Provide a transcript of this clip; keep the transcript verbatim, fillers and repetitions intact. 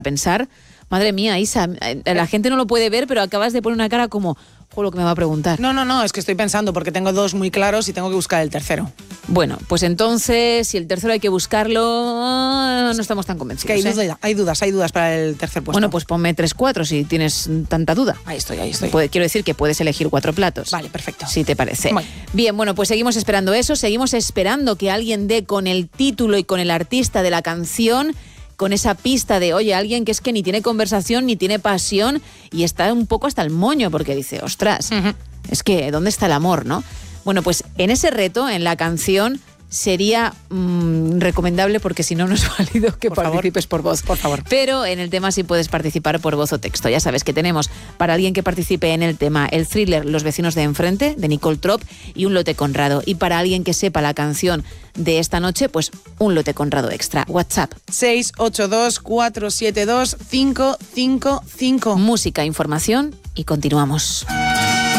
pensar, madre mía, Isa, la gente no lo puede ver, pero acabas de poner una cara como, ojo, lo que me va a preguntar. No, no, no, es que estoy pensando porque tengo dos muy claros y tengo que buscar el tercero. Bueno, pues entonces, si el tercero hay que buscarlo, no estamos tan convencidos. Que hay, ¿eh? duda, hay dudas, hay dudas para el tercer puesto. Bueno, pues ponme tres, cuatro si tienes tanta duda. Ahí estoy, ahí estoy. Puede, quiero decir que puedes elegir cuatro platos. Vale, perfecto. Si te parece. Bueno. Bien, bueno, pues seguimos esperando eso, seguimos esperando que alguien dé con el título y con el artista de la canción, con esa pista de, oye, alguien que es que ni tiene conversación, ni tiene pasión y está un poco hasta el moño porque dice, ostras, uh-huh. es que, ¿dónde está el amor, no? Bueno, pues en ese reto, en la canción, sería mmm, recomendable, porque si no, no es válido que por participes favor. por voz. Por favor. Pero en el tema sí puedes participar por voz o texto. Ya sabes que tenemos para alguien que participe en el tema el thriller Los vecinos de enfrente, de Nicole Trop, y un lote Conrado. Y para alguien que sepa la canción de esta noche, pues un lote Conrado extra. WhatsApp. seis ocho dos, cuatro siete dos, cinco cinco cinco. Música, información y continuamos.